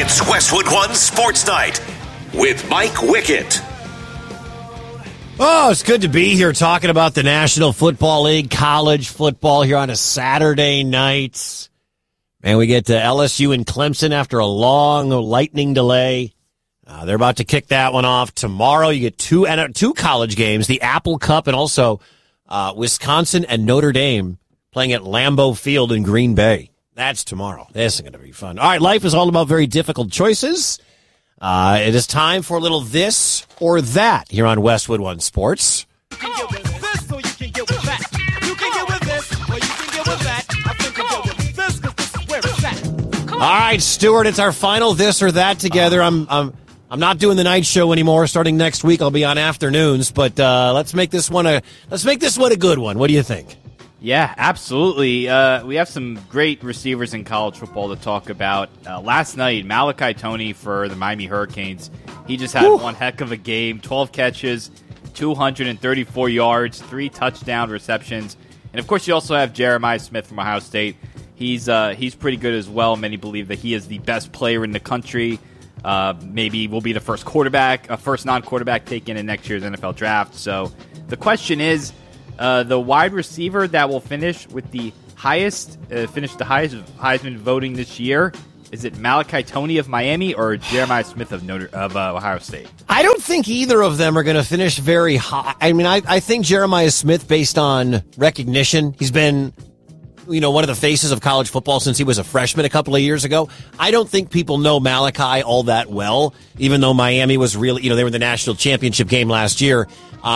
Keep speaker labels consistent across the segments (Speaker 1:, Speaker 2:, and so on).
Speaker 1: It's Westwood One Sports Night with Mike Wickett.
Speaker 2: Oh, it's good to be here talking about the National Football League, college football here on a Saturday night. And we get to LSU and Clemson after a long lightning delay. They're about to kick that one off tomorrow. You get two college games, the Apple Cup and also Wisconsin and Notre Dame playing at Lambeau Field in Green Bay. That's tomorrow. This is going to be fun. All right, life is all about very difficult choices. It is time for a little this or that here on Westwood One Sports.
Speaker 3: All
Speaker 2: right, Stuart, it's our final this or that together. I'm not doing the night show anymore. Starting next week, I'll be on afternoons. But let's make this one a good one. What do you think?
Speaker 4: Yeah, absolutely. We have some great receivers in college football to talk about. Last night, Malachi Toney for the Miami Hurricanes. He just had one heck of a game. 12 catches, 234 yards, 3 touchdown receptions. And, of course, you also have Jeremiah Smith from Ohio State. He's pretty good as well. Many believe that he is the best player in the country. Maybe will be the first non-quarterback taken in next year's NFL draft. So the question is, the wide receiver that will finish the highest Heisman voting this year, is it Malachi Toney of Miami or Jeremiah Smith of Ohio State?
Speaker 2: I don't think either of them are going to finish very high. I mean, I think Jeremiah Smith, based on recognition, he's been, one of the faces of college football since he was a freshman a couple of years ago. I don't think people know Malachi all that well, even though Miami was really, they were in the national championship game last year.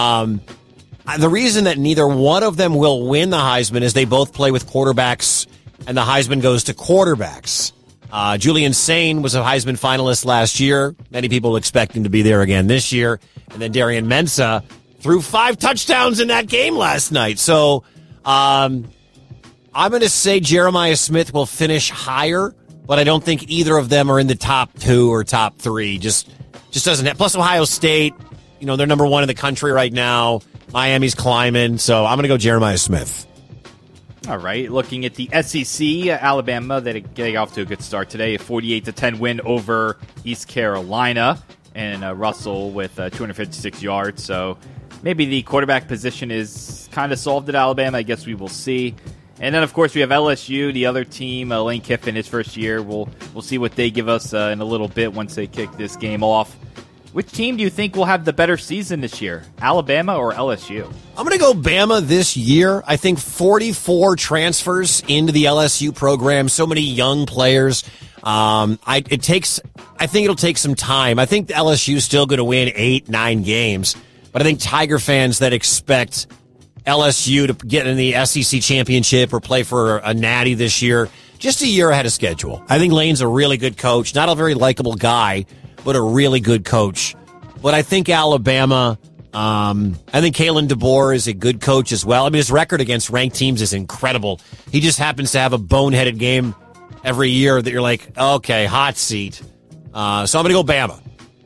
Speaker 2: The reason that neither one of them will win the Heisman is they both play with quarterbacks, and the Heisman goes to quarterbacks. Julian Sain was a Heisman finalist last year. Many people expect him to be there again this year. And then Darian Mensah threw 5 touchdowns in that game last night. So I'm going to say Jeremiah Smith will finish higher, but I don't think either of them are in the top 2 or top 3. Just doesn't have. Plus Ohio State, they're number 1 in the country right now. Miami's climbing, so I'm going to go Jeremiah Smith.
Speaker 4: All right, looking at the SEC, Alabama, they're getting off to a good start today. A 48-10 win over East Carolina, and Russell with 256 yards. So maybe the quarterback position is kind of solved at Alabama. I guess we will see. And then, of course, we have LSU, the other team. Lane Kiffin, his first year. We'll see what they give us in a little bit once they kick this game off. Which team do you think will have the better season this year, Alabama or LSU?
Speaker 2: I'm going to go Bama this year. I think 44 transfers into the LSU program, so many young players. I think it'll take some time. I think LSU is still going to win 8-9 games, but I think Tiger fans that expect LSU to get in the SEC championship or play for a natty this year, just a year ahead of schedule. I think Lane's a really good coach, not a very likable guy, but a really good coach. But I think Alabama, I think Kalen DeBoer is a good coach as well. I mean, his record against ranked teams is incredible. He just happens to have a boneheaded game every year that you're like, okay, hot seat. So I'm going to go Bama.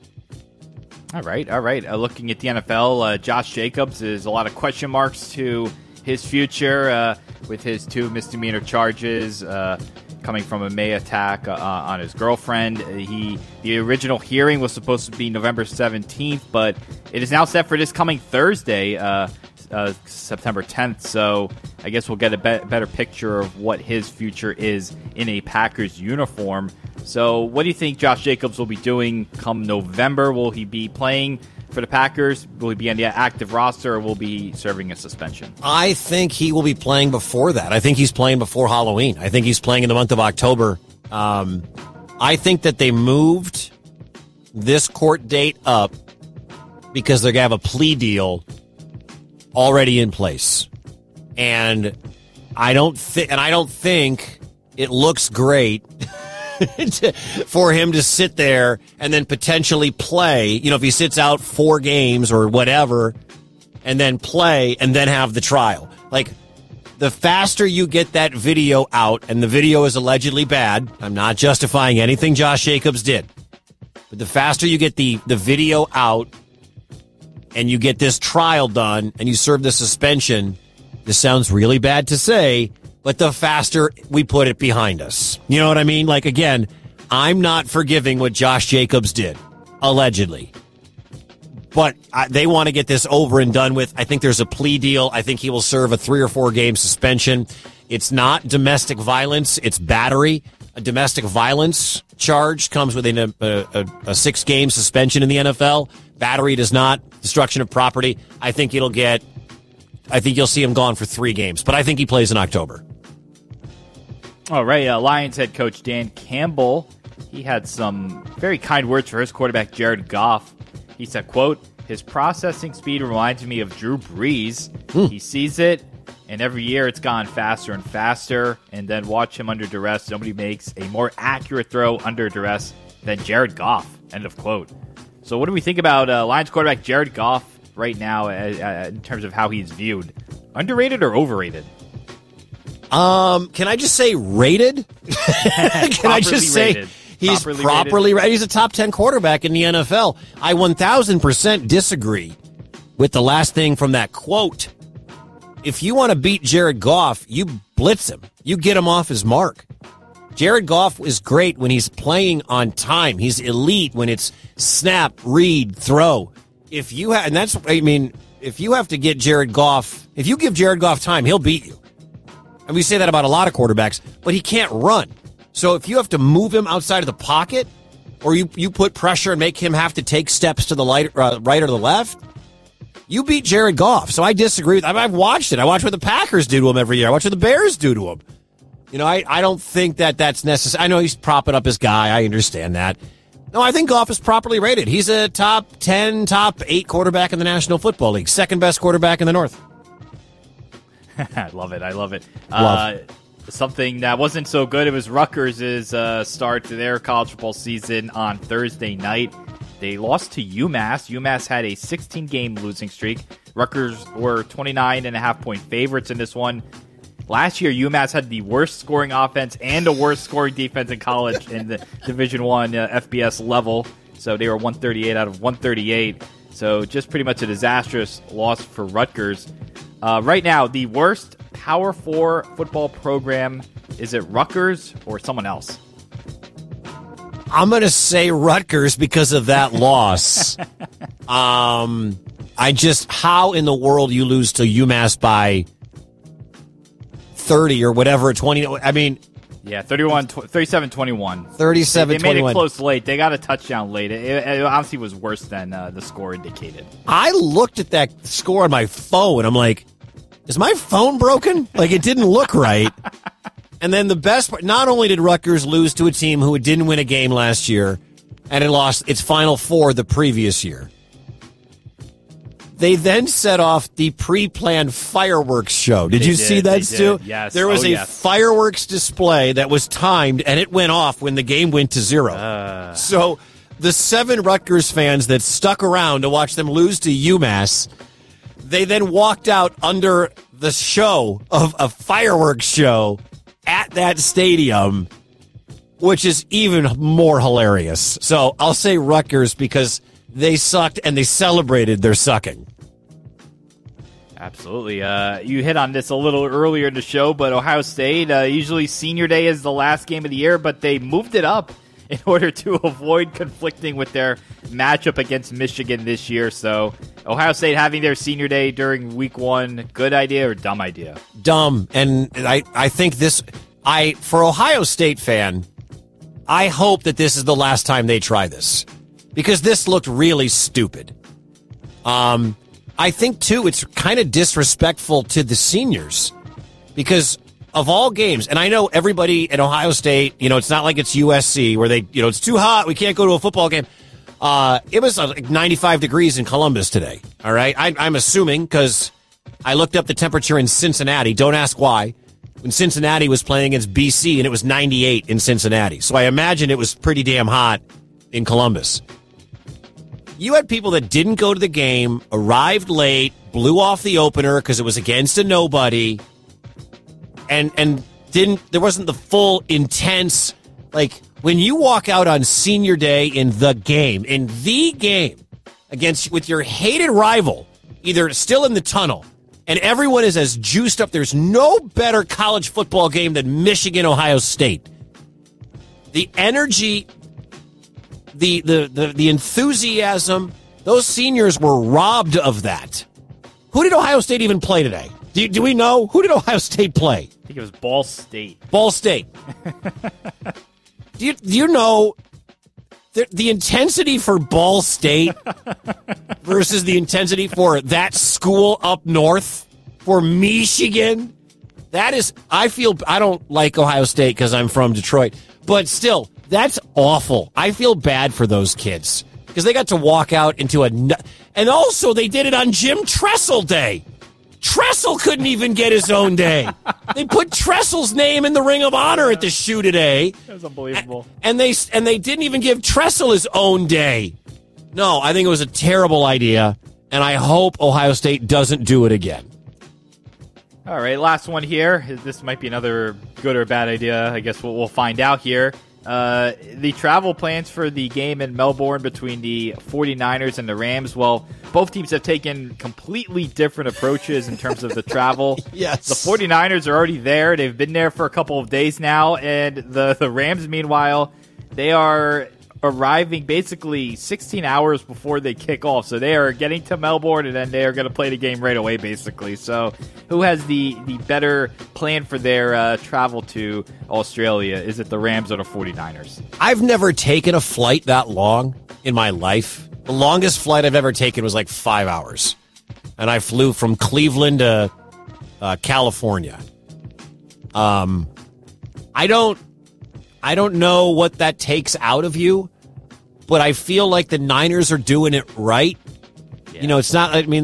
Speaker 4: All right. Looking at the NFL, Josh Jacobs is a lot of question marks to his future with his 2 misdemeanor charges coming from a May attack on his girlfriend. The original hearing was supposed to be November 17th, but it is now set for this coming Thursday, September 10th. So I guess we'll get a better picture of what his future is in a Packers uniform. So what do you think Josh Jacobs will be doing come November? Will he be playing for the Packers? Will he be on the active roster, or will he be serving a suspension?
Speaker 2: I think he will be playing before that. I think he's playing before Halloween. I think he's playing in the month of October. I think that they moved this court date up because they're going to have a plea deal already in place. And I don't think it looks great for him to sit there and then potentially play, if he sits out 4 games or whatever, and then play and then have the trial. Like, the faster you get that video out, and the video is allegedly bad, I'm not justifying anything Josh Jacobs did, but the faster you get the video out and you get this trial done and you serve the suspension, this sounds really bad to say, but the faster we put it behind us. You know what I mean? Like, again, I'm not forgiving what Josh Jacobs did, allegedly. But they want to get this over and done with. I think there's a plea deal. I think he will serve a 3 or 4 game suspension. It's not domestic violence. It's battery. A domestic violence charge comes with a 6-game suspension in the NFL. Battery does not. Destruction of property. I think you'll see him gone for 3 games. But I think he plays in October.
Speaker 4: All right. Lions head coach Dan Campbell, he had some very kind words for his quarterback, Jared Goff. He said, quote, "His processing speed reminds me of Drew Brees. He sees it, and every year it's gone faster and faster. And then watch him under duress. Nobody makes a more accurate throw under duress than Jared Goff." End of quote. So what do we think about Lions quarterback Jared Goff right now in terms of how he's viewed? Underrated or overrated?
Speaker 2: Can I just say rated? Can I just say rated. He's properly rated? He's a top 10 quarterback in the NFL. I 1,000% disagree with the last thing from that quote. If you want to beat Jared Goff, you blitz him. You get him off his mark. Jared Goff is great when he's playing on time. He's elite when it's snap, read, throw. If you have to get Jared Goff, if you give Jared Goff time, he'll beat you. And we say that about a lot of quarterbacks, but he can't run. So if you have to move him outside of the pocket, or you put pressure and make him have to take steps to the right or the left, you beat Jared Goff. So I disagree with. I've watched it. I watch what the Packers do to him every year. I watch what the Bears do to him. I don't think that's necessary. I know he's propping up his guy. I understand that. No, I think Goff is properly rated. He's a top 10, top 8 quarterback in the National Football League. Second best quarterback in the North.
Speaker 4: I love it.
Speaker 2: Love.
Speaker 4: Something that wasn't so good. It was Rutgers' start to their college football season on Thursday night. They lost to UMass. UMass had a 16-game losing streak. Rutgers were 29.5-point favorites in this one. Last year, UMass had the worst scoring offense and the worst scoring defense in college in the Division I FBS level. So they were 138 out of 138. So just pretty much a disastrous loss for Rutgers. Right now, the worst Power 4 football program, is it Rutgers or someone else?
Speaker 2: I'm going to say Rutgers because of that loss. How in the world you lose to UMass by 30 or whatever, 20? I mean,
Speaker 4: yeah, 37-21.
Speaker 2: 37-21.
Speaker 4: They made it close late. They got a touchdown late. It honestly was worse than the score indicated.
Speaker 2: I looked at that score on my phone. I'm like, is my phone broken? Like, it didn't look right. And then the best part, not only did Rutgers lose to a team who didn't win a game last year, and it lost its Final Four the previous year, they then set off the pre-planned fireworks show. Did you see that, Stu?
Speaker 4: Yes.
Speaker 2: There was a fireworks display that was timed, and it went off when the game went to 0. So the 7 Rutgers fans that stuck around to watch them lose to UMass, they then walked out under the show of a fireworks show at that stadium, which is even more hilarious. So I'll say Rutgers because they sucked and they celebrated their sucking.
Speaker 4: Absolutely. You hit on this a little earlier in the show, but Ohio State, usually senior day is the last game of the year, but they moved it up in order to avoid conflicting with their matchup against Michigan this year. So Ohio State having their senior day during week 1, good idea or dumb idea?
Speaker 2: Dumb. And I think for Ohio State fan, I hope that this is the last time they try this because this looked really stupid. I think, too, it's kind of disrespectful to the seniors because of all games, and I know everybody at Ohio State, it's not like it's USC where they, it's too hot, we can't go to a football game. It was like 95 degrees in Columbus today, all right? I'm assuming because I looked up the temperature in Cincinnati. Don't ask why. When Cincinnati was playing against BC, and it was 98 in Cincinnati. So I imagine it was pretty damn hot in Columbus. You had people that didn't go to the game, arrived late, blew off the opener because it was against a nobody, and there wasn't the full intense, like, when you walk out on senior day in the game with your hated rival, either still in the tunnel, and everyone is as juiced up. There's no better college football game than Michigan, Ohio State. The energy, the enthusiasm, those seniors were robbed of that. Who did Ohio State even play today? Do we know? Who did Ohio State play?
Speaker 4: I think it was Ball State.
Speaker 2: Ball State. Do you know the intensity for Ball State versus the intensity for that school up north, for Michigan? That is, I don't like Ohio State because I'm from Detroit, but still, that's awful. I feel bad for those kids because they got to walk out into and also they did it on Jim Tressel Day. Tressel couldn't even get his own day. They put Tressel's name in the Ring of Honor at the shoe today.
Speaker 4: That was unbelievable.
Speaker 2: And they didn't even give Tressel his own day. No, I think it was a terrible idea, and I hope Ohio State doesn't do it again.
Speaker 4: All right, last one here. This might be another good or bad idea. I guess we'll find out here. The travel plans for the game in Melbourne between the 49ers and the Rams, well, both teams have taken completely different approaches in terms of the travel.
Speaker 2: Yes.
Speaker 4: The 49ers are already there. They've been there for a couple of days now. And the Rams, meanwhile, they are arriving basically 16 hours before they kick off. So they are getting to Melbourne, and then they are going to play the game right away, basically. So who has the better plan for their travel to Australia? Is it the Rams or the 49ers?
Speaker 2: I've never taken a flight that long in my life. The longest flight I've ever taken was like 5 hours. And I flew from Cleveland to California. I don't know what that takes out of you, but I feel like the Niners are doing it right. Yeah. You know, it's not, I mean,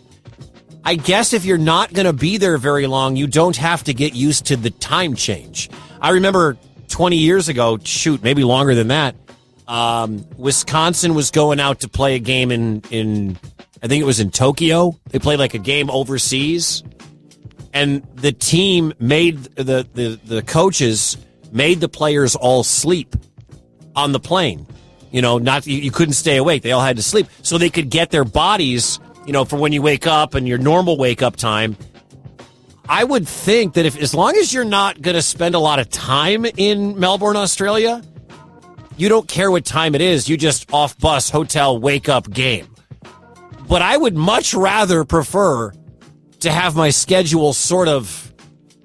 Speaker 2: I guess if you're not going to be there very long, you don't have to get used to the time change. I remember 20 years ago, maybe longer than that, Wisconsin was going out to play a game in I think it was in Tokyo. They played like a game overseas, and the team made the coaches made the players all sleep on the plane. You know, you couldn't stay awake. They all had to sleep so they could get their bodies, you know, for when you wake up and your normal wake up time. I would think that as long as you're not going to spend a lot of time in Melbourne, Australia, you don't care what time it is. You just off bus, hotel, wake up, game. But I would much rather prefer to have my schedule sort of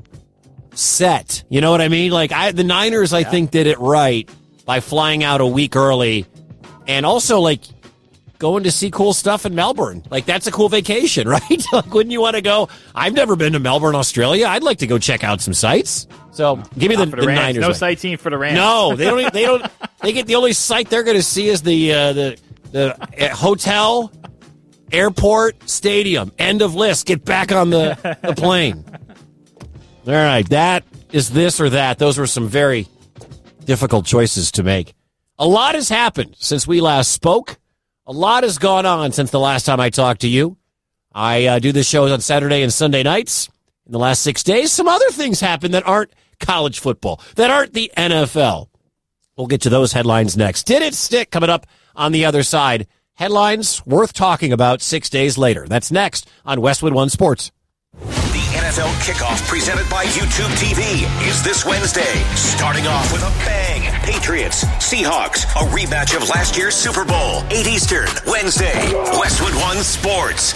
Speaker 2: set. You know what I mean? Like the Niners, I think, did it right by flying out a week early, and also like going to see cool stuff in Melbourne. Like that's a cool vacation, right? Like, wouldn't you want to go? I've never been to Melbourne, Australia. I'd like to go check out some sites. So give me the Niners.
Speaker 4: No sightseeing for the Rams.
Speaker 2: No, they don't. They don't. They get the only site they're going to see is the hotel, airport, stadium. End of list. Get back on the plane. All right, that is this or that. Those were some very difficult choices to make. A lot has happened since we last spoke. A lot has gone on since the last time I talked to you. I do this show on Saturday and Sunday nights. In the last 6 days, some other things happened that aren't college football, that aren't the NFL. We'll get to those headlines next. Did it stick? Coming up on the other side. Headlines worth talking about 6 days later. That's next on Westwood One Sports.
Speaker 1: The NFL kickoff presented by YouTube TV is this Wednesday. Starting off with a bang. Patriots, Seahawks, a rematch of last year's Super Bowl. 8 Eastern, Wednesday. Westwood One Sports.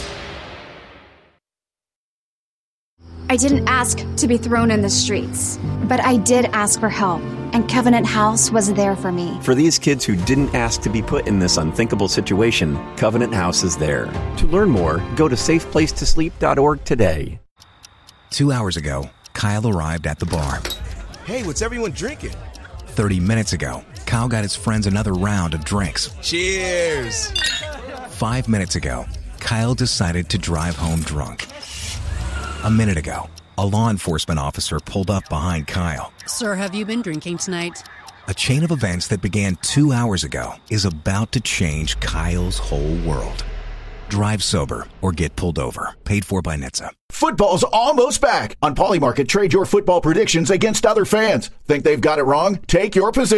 Speaker 3: I didn't ask to be thrown in the streets, but I did ask for help, and Covenant House was there for me.
Speaker 5: For these kids who didn't ask to be put in this unthinkable situation, Covenant House is there. To learn more, go to safeplacetosleep.org today.
Speaker 6: 2 hours ago, Kyle arrived at the bar.
Speaker 7: Hey, what's everyone drinking?
Speaker 6: 30 minutes ago, Kyle got his friends another round of drinks.
Speaker 7: Cheers!
Speaker 6: 5 minutes ago, Kyle decided to drive home drunk. A minute ago, a law enforcement officer pulled up behind Kyle.
Speaker 8: Sir, have you been drinking tonight?
Speaker 6: A chain of events that began 2 hours ago is about to change Kyle's whole world. Drive sober or get pulled over. Paid for by NHTSA.
Speaker 9: Football's almost back. On Polymarket, trade your football predictions against other fans. Think they've got it wrong? Take your position.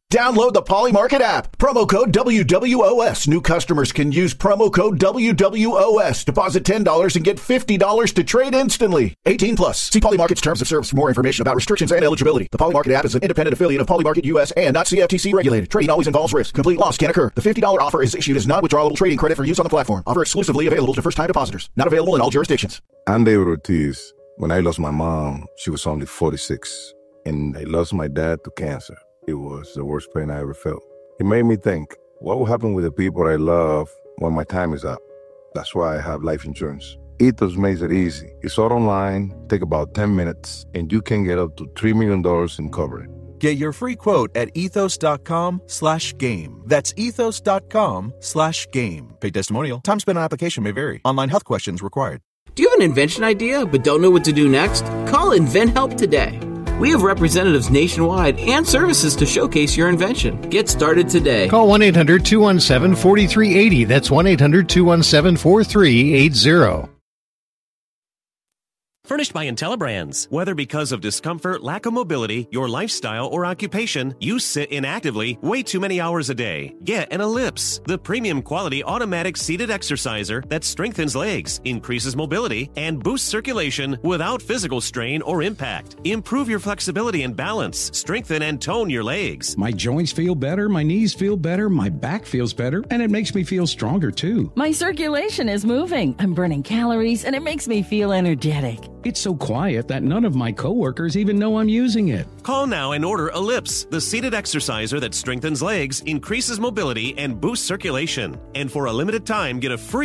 Speaker 9: Download the Polymarket app. Promo code WWOS. New customers can use promo code WWOS. Deposit $10 and get $50 to trade instantly. 18 plus. See Polymarket's terms of service for more information about restrictions and eligibility. The Polymarket app is an independent affiliate of Polymarket US and not CFTC regulated. Trading always involves risk. Complete loss can occur. The $50 offer is issued as non-withdrawable trading credit for use on the platform. Offer exclusively available to first-time depositors. Not available in all jurisdictions.
Speaker 10: I'm David Ortiz. When I lost my mom, she was only 46. And I lost my dad to cancer. It was the worst pain I ever felt. It made me think, what will happen with the people I love when my time is up? That's why I have life insurance. Ethos makes it easy. It's all online, take about 10 minutes, and you can get up to $3 million in coverage.
Speaker 11: Get your free quote at ethos.com/game. That's ethos.com/game. Paid testimonial. Time spent on application may vary. Online health questions required.
Speaker 12: Do you have an invention idea but don't know what to do next? Call InventHelp today. We have representatives nationwide and services to showcase your invention. Get started today.
Speaker 13: Call 1-800-217-4380. That's 1-800-217-4380.
Speaker 14: Furnished by IntelliBrands. Whether because of discomfort, lack of mobility, your lifestyle, or occupation, you sit inactively way too many hours a day. Get an Ellipse, the premium quality automatic seated exerciser that strengthens legs, increases mobility, and boosts circulation without physical strain or impact. Improve your flexibility and balance. Strengthen and tone your legs.
Speaker 15: My joints feel better, my knees feel better, my back feels better, and it makes me feel stronger too.
Speaker 16: My circulation is moving. I'm burning calories, and it makes me feel energetic.
Speaker 15: It's so quiet that none of my coworkers even know I'm using it.
Speaker 14: Call now and order Ellipse, the seated exerciser that strengthens legs, increases mobility, and boosts circulation. And for a limited time, get a free